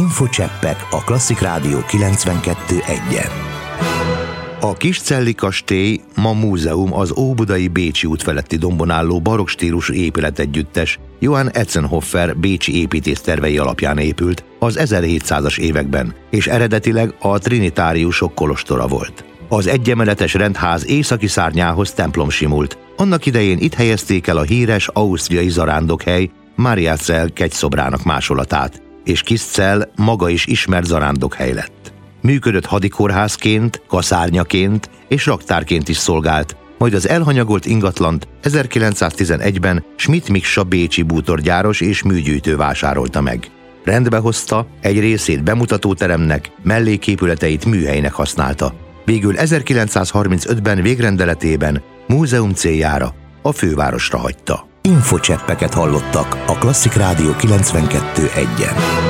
Infocseppek a Klasszik Rádió 92.1-en. A Kiscelli kastély ma múzeum, az óbudai Bécsi út feletti dombon álló barokk stílusú épületegyüttes Johann Etzenhofer bécsi építésztervei alapján épült az 1700-as években, és eredetileg a trinitáriusok kolostora volt. Az egyemeletes rendház északi szárnyához templom simult. Annak idején itt helyezték el a híres ausztriai zarándokhely Mariazell kegyszobrának másolatát, és Kiscell maga is ismert zarándokhely lett. Működött hadikórházként, kaszárnyaként és raktárként is szolgált, majd az elhanyagolt ingatlant 1911-ben Schmidt Miksa bécsi bútorgyáros és műgyűjtő vásárolta meg. Rendbe hozta, egy részét bemutatóteremnek, melléképületeit műhelynek használta. Végül 1935-ben végrendeletében múzeum céljára a fővárosra hagyta. Infocseppeket hallottak a Klasszik Rádió 92.1-en.